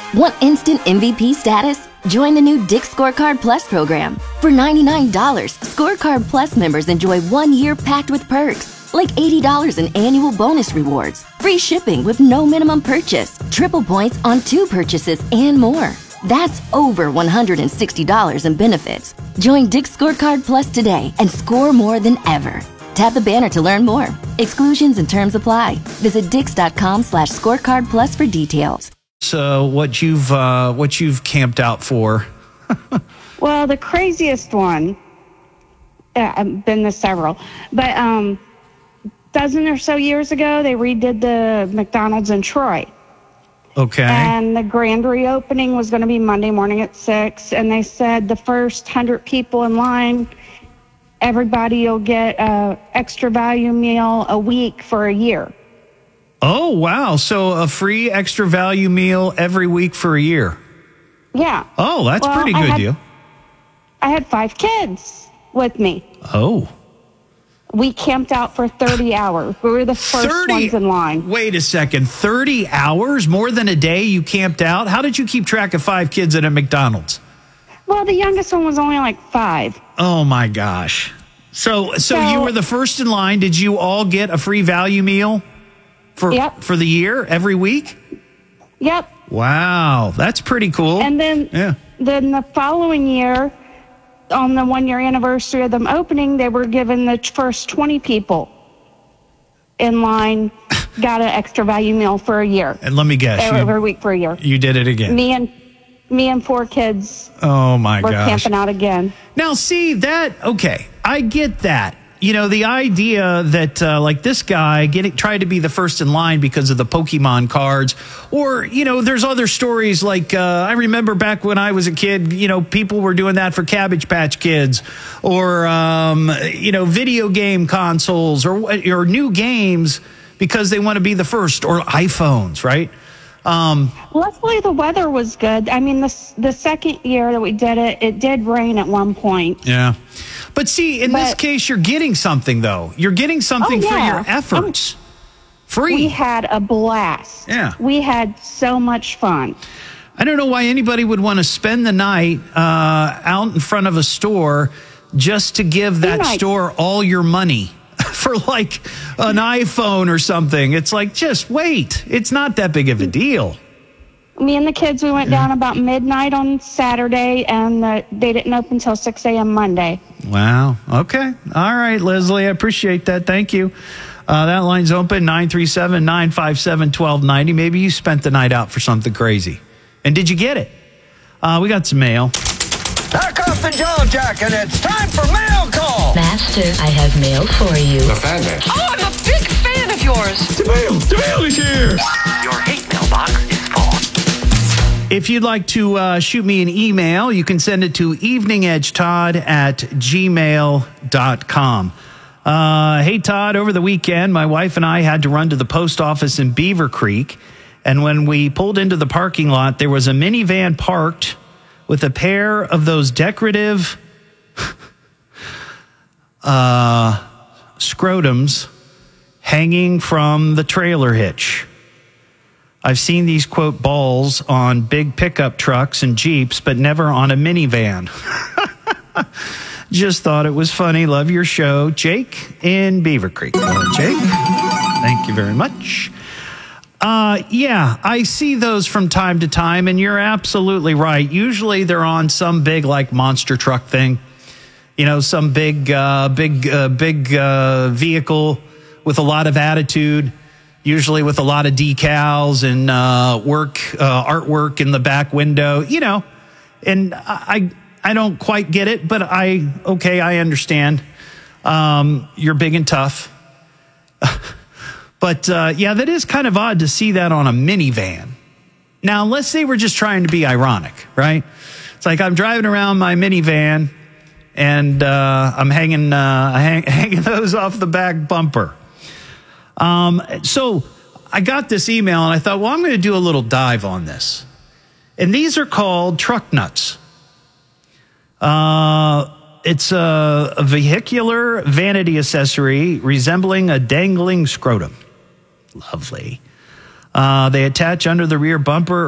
Want instant MVP status? Join the new Dick's Scorecard Plus program. For $99, Scorecard Plus members enjoy 1 year packed with perks, like $80 in annual bonus rewards, free shipping with no minimum purchase, triple points on 2 purchases, and more. That's over $160 in benefits. Join Dick's Scorecard Plus today and score more than ever. Tap the banner to learn more. Exclusions and terms apply. Visit dix.com/scorecard plus for details. So what you've camped out for? Well, the craziest one, I've been to several, but dozen or so years ago, they redid the McDonald's in Troy. Okay. And the grand reopening was going to be Monday morning at 6, and they said the first 100 people in line, everybody will get a extra value meal a week for a year. Oh, wow. So a free extra value meal every week for a year. Yeah. Oh, that's pretty good deal. I had 5 kids with me. Oh. We camped out for 30 hours. We were the first ones in line. Wait a second. 30 hours? More than a day you camped out? How did you keep track of 5 kids at a McDonald's? Well, the youngest one was only like 5. Oh, my gosh. So you were the first in line. Did you all get a free value meal for the year, every week? Yep. Wow. That's pretty cool. And then the following year, on the 1 year anniversary of them opening, they were given the first 20 people in line got an extra value meal for a year. And let me guess. Every week for a year. You did it again. Me and 4 kids. Oh my gosh. We're camping out again. Now see that, okay, I get that. You know, the idea that like this guy tried to be the first in line because of the Pokemon cards, or, you know, there's other stories like I remember back when I was a kid, you know, people were doing that for Cabbage Patch Kids, or, you know, video game consoles or new games because they want to be the first, or iPhones, right? Luckily, the weather was good. I mean, the second year that we did it, it did rain at one point. Yeah. But see, in this case, you're getting something, though. You're getting something for your efforts. Free. We had a blast. Yeah. We had so much fun. I don't know why anybody would want to spend the night out in front of a store just to give that store all your money for like an iPhone or something. It's like, just wait. It's not that big of a deal. Me and the kids, we went down about midnight on Saturday, and they didn't open until 6 a.m. Monday. Wow. Okay. All right, Leslie, I appreciate that. Thank you. That line's open, 937-957-1290. Maybe you spent the night out for something crazy. And did you get it? We got some mail. Knock off the jaw jack, and it's time for mail call. Master, I have mail for you. The fan man. Oh, I'm a big fan of yours. The mail is here. Your hate mailbox is full. If you'd like to shoot me an email, you can send it to eveningedgetodd@gmail.com. Hey, Todd, over the weekend, my wife and I had to run to the post office in Beaver Creek. And when we pulled into the parking lot, there was a minivan parked with a pair of those decorative scrotums hanging from the trailer hitch. I've seen these, quote, balls on big pickup trucks and Jeeps, but never on a minivan. Just thought it was funny. Love your show. Jake in Beaver Creek. Jake, thank you very much. Yeah, I see those from time to time, and you're absolutely right. Usually they're on some big, like, monster truck thing. You know, some big vehicle with a lot of attitude, usually with a lot of decals and artwork in the back window, you know. And I don't quite get it, but I understand. You're big and tough. But, yeah, that is kind of odd to see that on a minivan. Now, let's say we're just trying to be ironic, right? It's like I'm driving around my minivan, and I'm hanging those off the back bumper. So I got this email, and I thought, well, I'm going to do a little dive on this. And these are called truck nuts. It's a vehicular vanity accessory resembling a dangling scrotum. Lovely. They attach under the rear bumper